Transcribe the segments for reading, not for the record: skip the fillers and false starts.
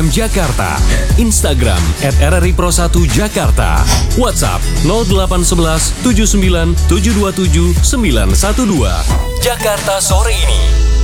Jakarta, Instagram @RRI Pro1 Jakarta, WhatsApp 0811 79 727 912. Jakarta sore ini.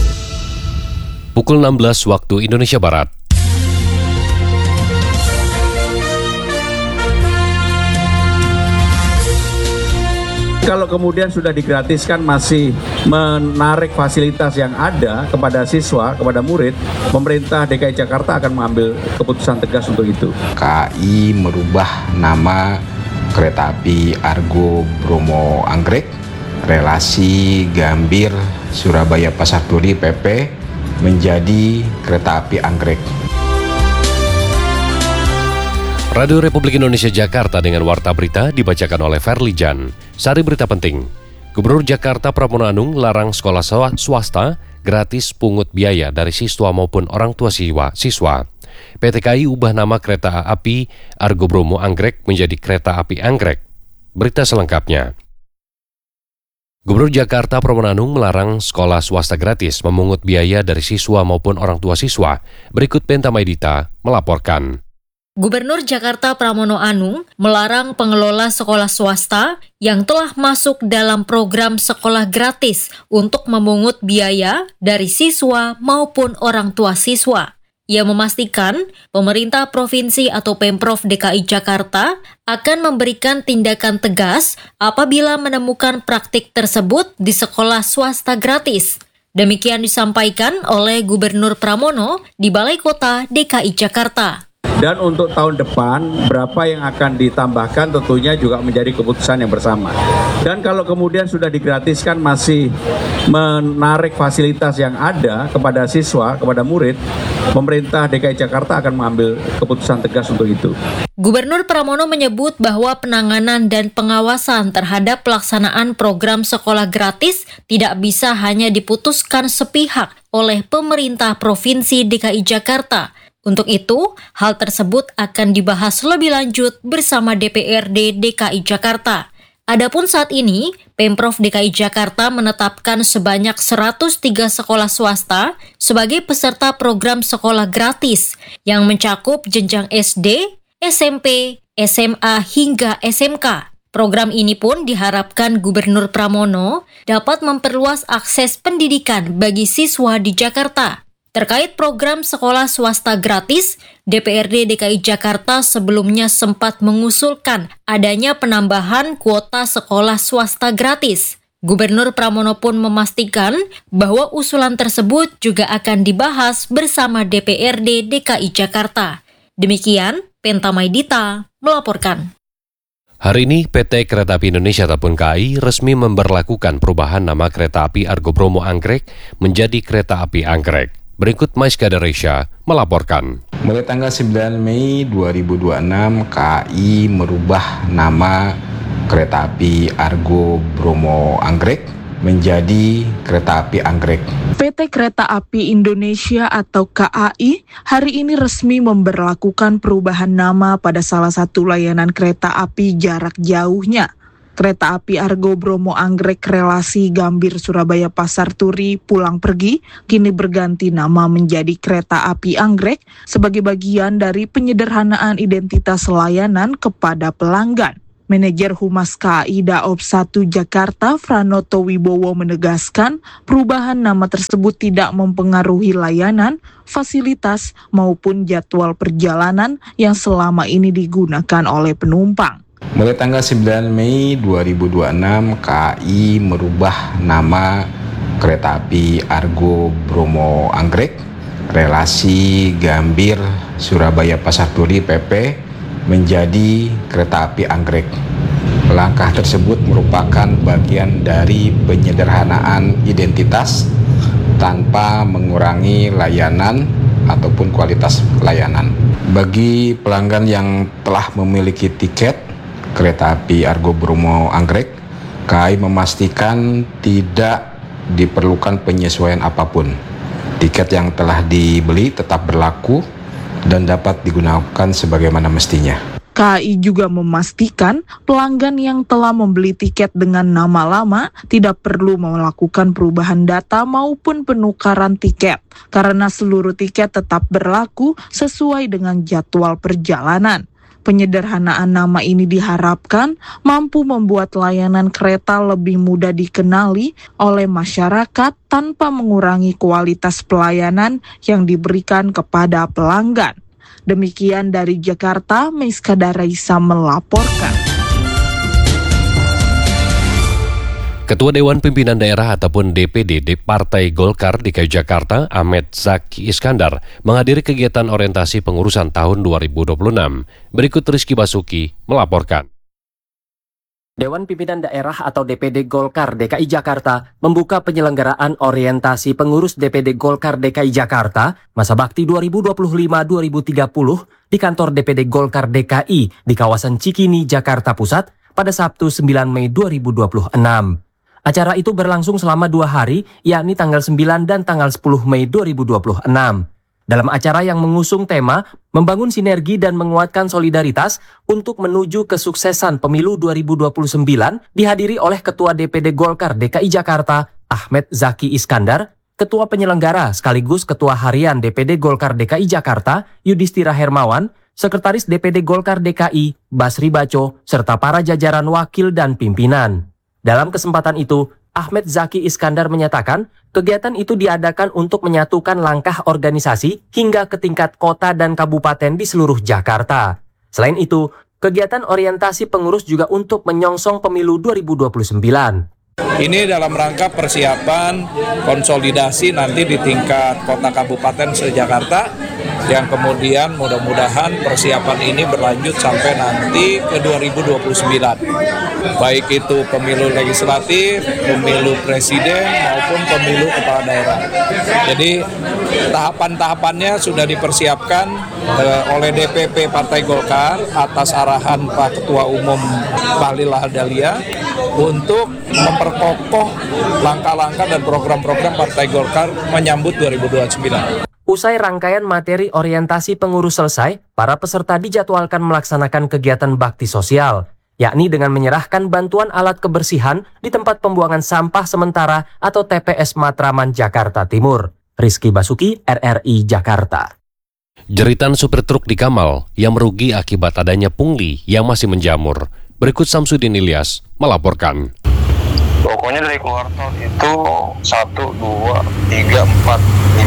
Pukul 16 waktu Indonesia Barat. Kalau kemudian sudah digratiskan masih menarik fasilitas yang ada kepada siswa, kepada murid, pemerintah DKI Jakarta akan mengambil keputusan tegas untuk itu. KAI merubah nama kereta api Argo Bromo Anggrek, relasi Gambir Surabaya Pasar Turi PP menjadi kereta api Anggrek. Radio Republik Indonesia Jakarta dengan Warta Berita dibacakan oleh Verlijan. Sari berita penting. Gubernur Jakarta Pramono Anung larang sekolah swasta gratis pungut biaya dari siswa maupun orang tua siswa. PT KAI ubah nama kereta api Argo Bromo Anggrek menjadi kereta api Anggrek. Berita selengkapnya. Gubernur Jakarta Pramono Anung melarang sekolah swasta gratis memungut biaya dari siswa maupun orang tua siswa. Berikut Penta Maidita melaporkan. Gubernur Jakarta Pramono Anung melarang pengelola sekolah swasta yang telah masuk dalam program sekolah gratis untuk memungut biaya dari siswa maupun orang tua siswa. Ia memastikan pemerintah provinsi atau Pemprov DKI Jakarta akan memberikan tindakan tegas apabila menemukan praktik tersebut di sekolah swasta gratis. Demikian disampaikan oleh Gubernur Pramono di Balai Kota DKI Jakarta. Dan untuk tahun depan, berapa yang akan ditambahkan tentunya juga menjadi keputusan yang bersama. Dan kalau kemudian sudah digratiskan masih menarik fasilitas yang ada kepada siswa, kepada murid, pemerintah DKI Jakarta akan mengambil keputusan tegas untuk itu. Gubernur Pramono menyebut bahwa penanganan dan pengawasan terhadap pelaksanaan program sekolah gratis tidak bisa hanya diputuskan sepihak oleh pemerintah Provinsi DKI Jakarta. Untuk itu, hal tersebut akan dibahas lebih lanjut bersama DPRD DKI Jakarta. Adapun saat ini, Pemprov DKI Jakarta menetapkan sebanyak 103 sekolah swasta sebagai peserta program sekolah gratis yang mencakup jenjang SD, SMP, SMA hingga SMK. Program ini pun diharapkan Gubernur Pramono dapat memperluas akses pendidikan bagi siswa di Jakarta. Terkait program sekolah swasta gratis, DPRD DKI Jakarta sebelumnya sempat mengusulkan adanya penambahan kuota sekolah swasta gratis. Gubernur Pramono pun memastikan bahwa usulan tersebut juga akan dibahas bersama DPRD DKI Jakarta. Demikian, Penta Maidita melaporkan. Hari ini PT Kereta Api Indonesia ataupun KAI resmi memberlakukan perubahan nama kereta api Argo Bromo Anggrek menjadi kereta api Anggrek. Berikut Maiska Daresya melaporkan. Mulai tanggal 9 Mei 2026, KAI merubah nama kereta api Argo Bromo Anggrek menjadi kereta api Anggrek. PT Kereta Api Indonesia atau KAI hari ini resmi memberlakukan perubahan nama pada salah satu layanan kereta api jarak jauhnya. Kereta api Argo Bromo Anggrek relasi Gambir Surabaya Pasar Turi pulang pergi kini berganti nama menjadi kereta api Anggrek sebagai bagian dari penyederhanaan identitas layanan kepada pelanggan. Manajer Humas KAI Daob 1 Jakarta Franoto Wibowo menegaskan perubahan nama tersebut tidak mempengaruhi layanan, fasilitas maupun jadwal perjalanan yang selama ini digunakan oleh penumpang. Mulai tanggal 9 Mei 2026, KAI merubah nama kereta api Argo Bromo Anggrek, relasi Gambir Surabaya Pasar Turi PP menjadi kereta api Anggrek. Langkah tersebut merupakan bagian dari penyederhanaan identitas tanpa mengurangi layanan ataupun kualitas layanan. Bagi pelanggan yang telah memiliki tiket kereta api Argo Bromo Anggrek, KAI memastikan tidak diperlukan penyesuaian apapun. Tiket yang telah dibeli tetap berlaku dan dapat digunakan sebagaimana mestinya. KAI juga memastikan pelanggan yang telah membeli tiket dengan nama lama tidak perlu melakukan perubahan data maupun penukaran tiket, karena seluruh tiket tetap berlaku sesuai dengan jadwal perjalanan. Penyederhanaan nama ini diharapkan mampu membuat layanan kereta lebih mudah dikenali oleh masyarakat tanpa mengurangi kualitas pelayanan yang diberikan kepada pelanggan. Demikian dari Jakarta, Meiska Daraisa melaporkan. Ketua Dewan Pimpinan Daerah ataupun DPD Partai Golkar DKI Jakarta, Ahmed Zaki Iskandar, menghadiri kegiatan orientasi pengurusan tahun 2026. Berikut Rizky Basuki melaporkan. Dewan Pimpinan Daerah atau DPD Golkar DKI Jakarta membuka penyelenggaraan orientasi pengurus DPD Golkar DKI Jakarta masa bakti 2025-2030 di kantor DPD Golkar DKI di kawasan Cikini, Jakarta Pusat pada Sabtu 9 Mei 2026. Acara itu berlangsung selama 2 hari, yakni tanggal 9 dan tanggal 10 Mei 2026. Dalam acara yang mengusung tema membangun sinergi dan menguatkan solidaritas untuk menuju kesuksesan pemilu 2029 dihadiri oleh Ketua DPD Golkar DKI Jakarta, Ahmed Zaki Iskandar, Ketua Penyelenggara sekaligus Ketua Harian DPD Golkar DKI Jakarta, Yudhistira Hermawan, Sekretaris DPD Golkar DKI, Basri Baco, serta para jajaran wakil dan pimpinan. Dalam kesempatan itu, Ahmed Zaki Iskandar menyatakan kegiatan itu diadakan untuk menyatukan langkah organisasi hingga ke tingkat kota dan kabupaten di seluruh Jakarta. Selain itu, kegiatan orientasi pengurus juga untuk menyongsong pemilu 2029. Ini dalam rangka persiapan konsolidasi nanti di tingkat kota kabupaten se-Jakarta, yang kemudian mudah-mudahan persiapan ini berlanjut sampai nanti ke 2029. Baik itu pemilu legislatif, pemilu presiden maupun pemilu kepala daerah. Jadi tahapan-tahapannya sudah dipersiapkan oleh DPP Partai Golkar atas arahan Pak Ketua Umum Bahlil Lahadalia untuk memperkokoh langkah-langkah dan program-program Partai Golkar menyambut 2029. Usai rangkaian materi orientasi pengurus selesai, para peserta dijadwalkan melaksanakan kegiatan bakti sosial, yakni dengan menyerahkan bantuan alat kebersihan di tempat pembuangan sampah sementara atau TPS Matraman, Jakarta Timur. Rizky Basuki, RRI Jakarta. Jeritan supir truk di Kamal yang merugi akibat adanya pungli yang masih menjamur. Berikut Samsudin Ilyas melaporkan. Pokoknya dari keluar tol itu 1, 2, 3, 4,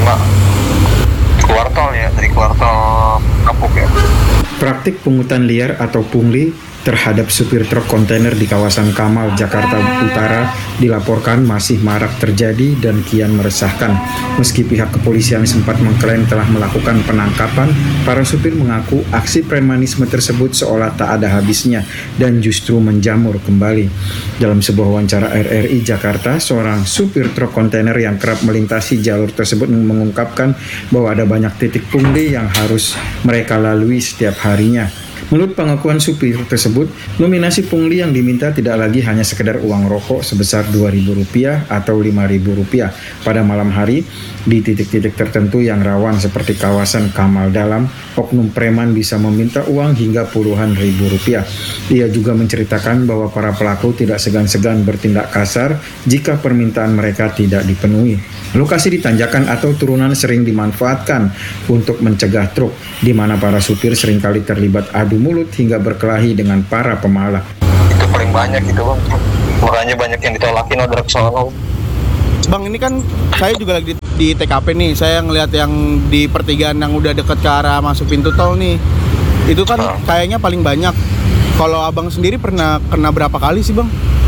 5 keluar tol ya, dari keluar tol Kapuk ya. Praktik pungutan liar atau pungli terhadap supir truk kontainer di kawasan Kamal, Jakarta Utara dilaporkan masih marak terjadi dan kian meresahkan. Meski pihak kepolisian sempat mengklaim telah melakukan penangkapan, para supir mengaku aksi premanisme tersebut seolah tak ada habisnya dan justru menjamur kembali. Dalam sebuah wawancara RRI Jakarta, seorang supir truk kontainer yang kerap melintasi jalur tersebut mengungkapkan bahwa ada banyak titik pungli yang harus mereka lalui setiap harinya. Menurut pengakuan supir tersebut, nominasi pungli yang diminta tidak lagi hanya sekedar uang rokok sebesar Rp2.000 atau Rp5.000 pada malam hari. Di titik-titik tertentu yang rawan seperti kawasan Kamal Dalam, oknum preman bisa meminta uang hingga puluhan ribu rupiah. Ia juga menceritakan bahwa para pelaku tidak segan-segan bertindak kasar jika permintaan mereka tidak dipenuhi. Lokasi di tanjakan atau turunan sering dimanfaatkan untuk mencegah truk, di mana para supir seringkali terlibat adu mulut hingga berkelahi dengan para pembalap. Itu paling banyak itu bang, makanya banyak yang ditolakin order ke sono. Bang, ini kan saya juga lagi di TKP nih, saya ngelihat yang di pertigaan yang udah deket ke arah masuk pintu tol nih, itu kan kayaknya paling banyak. Kalau abang sendiri pernah kena berapa kali sih bang?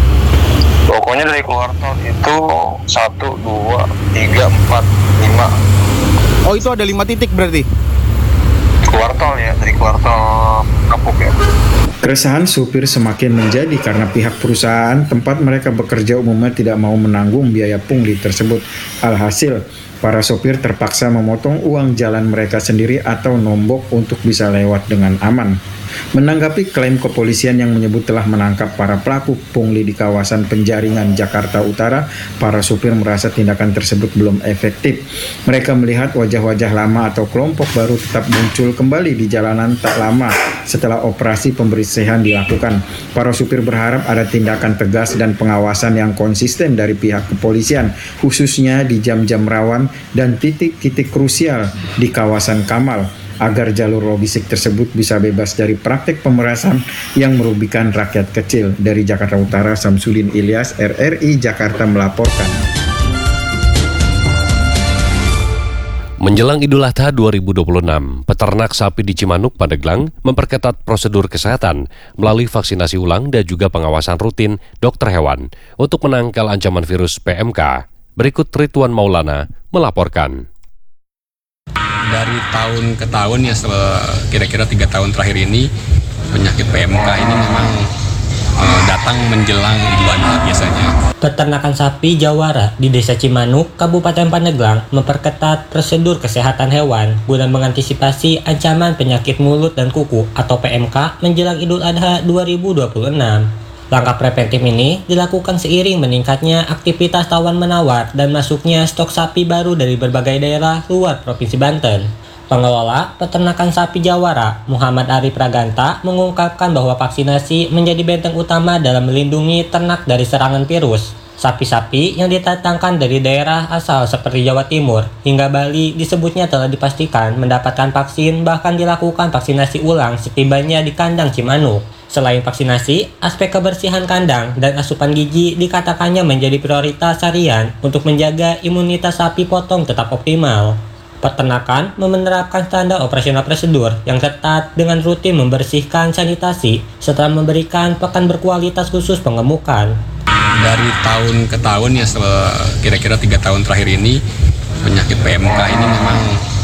Pokoknya dari keluar tol itu 1, 2, 3, 4, 5. Oh, itu ada 5 titik berarti? Keluar tol ya, dari keluar tol Kapuk ya. Keresahan supir semakin menjadi karena pihak perusahaan tempat mereka bekerja umumnya tidak mau menanggung biaya pungli tersebut. Alhasil, para sopir terpaksa memotong uang jalan mereka sendiri atau nombok untuk bisa lewat dengan aman. Menanggapi klaim kepolisian yang menyebut telah menangkap para pelaku pungli di kawasan Penjaringan, Jakarta Utara, para supir merasa tindakan tersebut belum efektif. Mereka melihat wajah-wajah lama atau kelompok baru tetap muncul kembali di jalanan tak lama setelah operasi pembersihan dilakukan. Para supir berharap ada tindakan tegas dan pengawasan yang konsisten dari pihak kepolisian, khususnya di jam-jam rawan dan titik-titik krusial di kawasan Kamal, agar jalur logistik tersebut bisa bebas dari praktik pemerasan yang merugikan rakyat kecil. Dari Jakarta Utara, Samsudin Ilyas, RRI Jakarta melaporkan. Menjelang Idul Adha 2026, peternak sapi di Cimanuk, Pandeglang memperketat prosedur kesehatan melalui vaksinasi ulang dan juga pengawasan rutin dokter hewan untuk menangkal ancaman virus PMK. Berikut Ridwan Maulana melaporkan. Dari tahun ke tahun ya, kira-kira 3 tahun terakhir ini penyakit PMK ini memang datang menjelang Idul Adha biasanya. Peternakan sapi Jawara di Desa Cimanuk, Kabupaten Pandeglang memperketat prosedur kesehatan hewan guna mengantisipasi ancaman penyakit mulut dan kuku atau PMK menjelang Idul Adha 2026. Langkah preventif ini dilakukan seiring meningkatnya aktivitas tawar-menawar dan masuknya stok sapi baru dari berbagai daerah luar Provinsi Banten. Pengelola peternakan sapi Jawara, Muhammad Arif Raganta, mengungkapkan bahwa vaksinasi menjadi benteng utama dalam melindungi ternak dari serangan virus. Sapi-sapi yang didatangkan dari daerah asal seperti Jawa Timur hingga Bali disebutnya telah dipastikan mendapatkan vaksin, bahkan dilakukan vaksinasi ulang setibanya di kandang Cimanuk. Selain vaksinasi, aspek kebersihan kandang dan asupan gizi dikatakannya menjadi prioritas harian untuk menjaga imunitas sapi potong tetap optimal. Peternakan menerapkan standar operasional prosedur yang ketat dengan rutin membersihkan sanitasi setelah memberikan pakan berkualitas khusus pengemukan. Dari tahun ke tahun ya, kira-kira 3 tahun terakhir ini penyakit PMK ini memang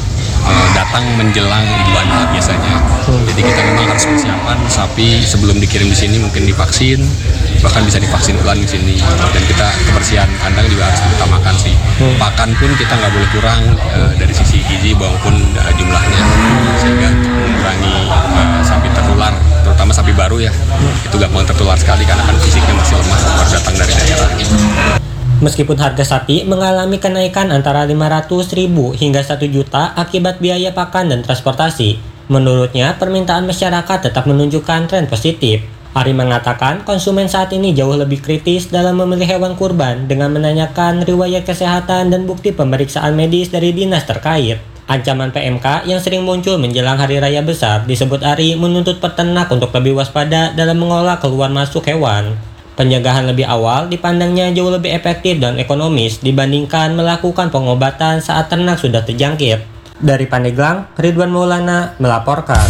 datang menjelang Idul Adha biasanya. Jadi kita memang harus persiapan sapi sebelum dikirim di sini mungkin divaksin, bahkan bisa divaksin ulang di sini. Dan kita kebersihan kandang juga harus diutamakan sih. Pakan pun kita nggak boleh kurang dari sisi gizi maupun jumlahnya, sehingga mengurangi sapi tertular, terutama sapi baru ya. Itu gampang tertular sekali karena kan fisiknya masih lemah baru datang dari daerah. Meskipun harga sapi mengalami kenaikan antara 500.000 hingga 1 juta akibat biaya pakan dan transportasi, menurutnya permintaan masyarakat tetap menunjukkan tren positif. Ari mengatakan konsumen saat ini jauh lebih kritis dalam memilih hewan kurban dengan menanyakan riwayat kesehatan dan bukti pemeriksaan medis dari dinas terkait. Ancaman PMK yang sering muncul menjelang hari raya besar disebut Ari menuntut peternak untuk lebih waspada dalam mengolah keluar masuk hewan. Pencegahan lebih awal dipandangnya jauh lebih efektif dan ekonomis dibandingkan melakukan pengobatan saat ternak sudah terjangkit. Dari Pandeglang, Ridwan Maulana melaporkan.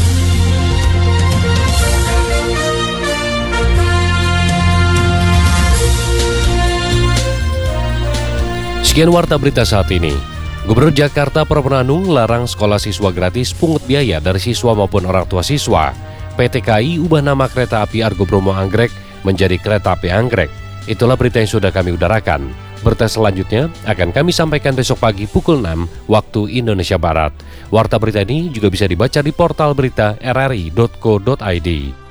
Sekian warta berita saat ini. Gubernur Jakarta Pramono Anung larang sekolah siswa gratis pungut biaya dari siswa maupun orang tua siswa. PT KAI ubah nama kereta api Argo Bromo Anggrek menjadi kereta api Anggrek. Itulah berita yang sudah kami udarakan. Berita selanjutnya akan kami sampaikan besok pagi pukul 6 waktu Indonesia Barat. Warta berita ini juga bisa dibaca di portal berita rri.co.id.